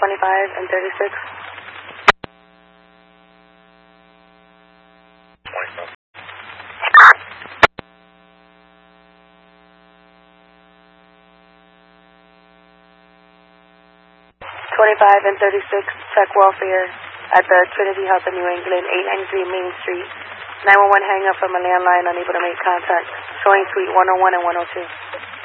25 and 36. 25 and 36, check welfare at the Trinity Health in New England, 893 Main Street. 911 hang up from a landline, unable to make contact. Showing suite 101 and 102.